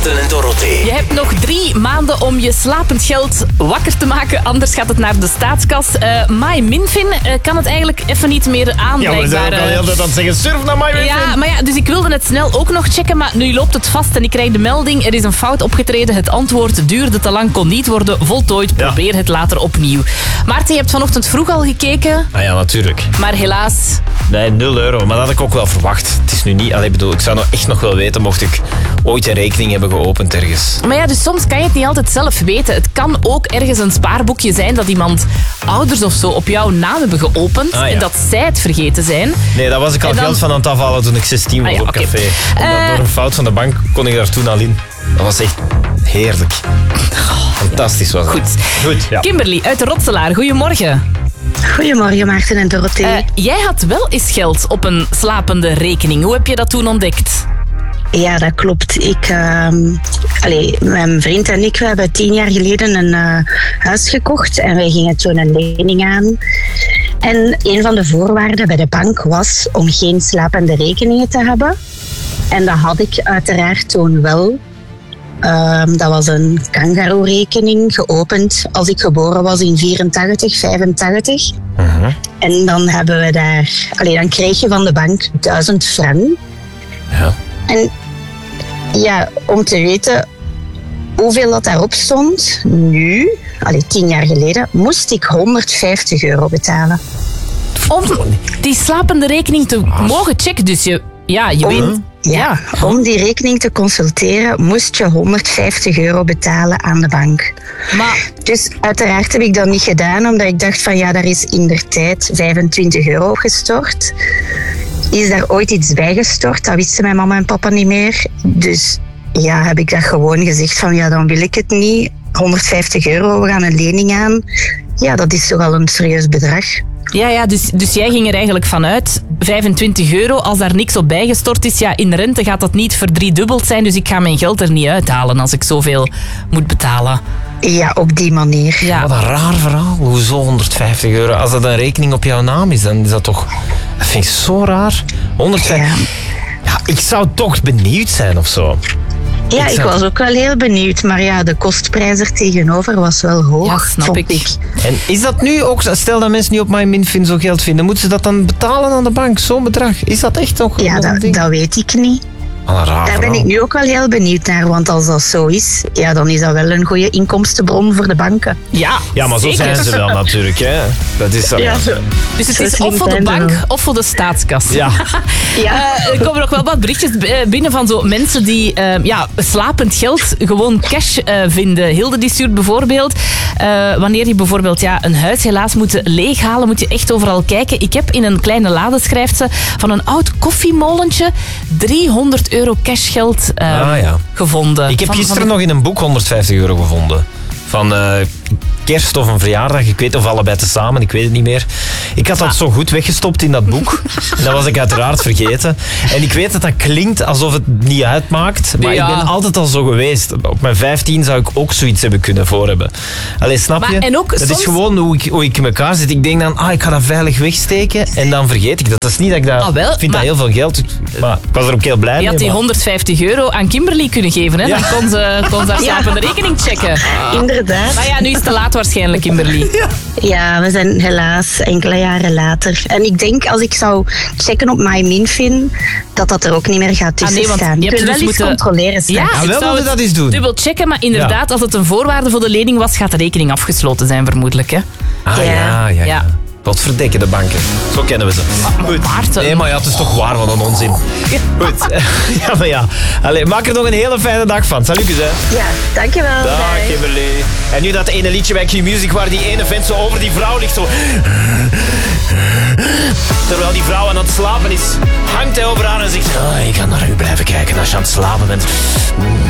Maarten en Dorothee. Je hebt nog 3 maanden om je slapend geld wakker te maken. Anders gaat het naar de staatskas. My Minfin kan het eigenlijk even niet meer aan. Ja, we zijn ook al heel tijd aan het zeggen, surf naar My Minfin. Ja, maar ja, dus ik wilde het snel ook nog checken. Maar nu loopt het vast en ik krijg de melding. Er is een fout opgetreden. Het antwoord duurde te lang, kon niet worden voltooid. Probeer het later opnieuw. Maarten, je hebt vanochtend vroeg al gekeken. Ah ja, natuurlijk. Maar helaas... Nee, €0. Maar dat had ik ook wel verwacht. Het is nu niet... ik zou nou echt nog wel weten mocht ik ooit een rekening hebben geopend ergens. Maar ja, dus soms kan je het niet altijd zelf weten. Het kan ook ergens een spaarboekje zijn dat iemand ouders of zo op jouw naam hebben geopend. Ah, ja. En dat zij het vergeten zijn. Nee, daar was ik al geld van aan het afhalen toen ik 16 was op café. Omdat door een fout van de bank kon ik daar toen al in. Dat was echt heerlijk. Fantastisch was dat. Goed, ja. Kimberly uit Rotselaar, goedemorgen. Goedemorgen Maarten en Dorothee. Jij had wel eens geld op een slapende rekening. Hoe heb je dat toen ontdekt? Ja, dat klopt. Mijn vriend en ik we hebben 10 jaar geleden een huis gekocht en wij gingen toen een lening aan. En een van de voorwaarden bij de bank was om geen slapende rekeningen te hebben. En dat had ik uiteraard toen wel. Dat was een Kangaroo-rekening, geopend als ik geboren was in 84, 85. En dan hebben we dan kreeg je van de bank 1000 frank. Ja. En ja, om te weten hoeveel dat daarop stond, nu, 10 jaar geleden, moest ik €150 betalen. Om die slapende rekening te mogen checken, dus je weet... Ja, om die rekening te consulteren moest je €150 betalen aan de bank. Maar... Dus uiteraard heb ik dat niet gedaan, omdat ik dacht van daar is indertijd €25 gestort. Is daar ooit iets bijgestort? Dat wisten mijn mama en papa niet meer. Dus ja, heb ik dat gewoon gezegd van dan wil ik het niet. €150, we gaan een lening aan. Ja, dat is toch al een serieus bedrag. Ja, dus jij ging er eigenlijk vanuit, €25, als daar niks op bijgestort is, in de rente gaat dat niet verdriedubbeld zijn, dus ik ga mijn geld er niet uithalen als ik zoveel moet betalen. Ja, op die manier. Ja. Wat een raar verhaal. Hoezo €150? Als dat een rekening op jouw naam is, dan is dat toch... Dat vind ik zo raar. 150... Ja, ik zou toch benieuwd zijn of zo. Ja, ik was ook wel heel benieuwd. Maar de kostprijs er tegenover was wel hoog. Ja, snap ik. En is dat nu ook... Stel dat mensen nu op My Minfin zo geld vinden, moeten ze dat dan betalen aan de bank? Zo'n bedrag? Is dat echt nog... Ja, dat weet ik niet. Daar ben ik nu ook wel heel benieuwd naar. Want als dat zo is, dan is dat wel een goede inkomstenbron voor de banken. Ja, maar zo zijn ze wel natuurlijk. Hè. Dat is zo. Ja, dus het is of voor de bank of voor de staatskas. Ja. Er komen nog wel wat berichtjes binnen van zo mensen die slapend geld gewoon cash vinden. Hilde die stuurt bijvoorbeeld, wanneer je bijvoorbeeld een huis helaas moet leeghalen, moet je echt overal kijken. Ik heb in een kleine lade, schrijft ze, van een oud koffiemolentje €300 cashgeld gevonden. Ik heb gisteren nog in een boek €150 gevonden. Van kerst of een verjaardag, ik weet of allebei tezamen, ik weet het niet meer. Ik had dat zo goed weggestopt in dat boek. En dat was ik uiteraard vergeten. En ik weet dat dat klinkt alsof het niet uitmaakt, maar ik ben altijd al zo geweest. Op mijn 15 zou ik ook zoiets hebben kunnen voorhebben. Allee, snap je? En ook dat soms... is gewoon hoe ik in elkaar zit. Ik denk dan, ik ga dat veilig wegsteken en dan vergeet ik dat. Dat is niet dat ik dat... Ik vind dat heel veel geld. Maar ik was er ook heel blij mee. Je had die €150 aan Kimberly kunnen geven, hè? Dan kon ze haar slapende rekening checken. Inderdaad. Maar nu is het te laat waarschijnlijk, Kimberly. Ja, we zijn helaas enkele jaren later. En ik denk, als ik zou checken op My Minfin, dat er ook niet meer gaat tussen staan. Je kunt wel eens controleren straks. Ja, ik zou dat eens doen. Dubbel checken, maar inderdaad, als het een voorwaarde voor de lening was, gaat de rekening afgesloten zijn, vermoedelijk. Hè? Ja. Wat verdekken de banken. Zo kennen we ze. Goed. Nee, maar het is toch waar, wat een onzin. Goed. Allee, maak er nog een hele fijne dag van. Salutjes, hè. Ja, dankjewel. Dag, Kimberly. En nu dat ene liedje bij Q-Music waar die ene vent zo over die vrouw ligt. Zo. Terwijl die vrouw aan het slapen is, hangt hij over haar en zegt... ik ga naar u blijven kijken als je aan het slapen bent.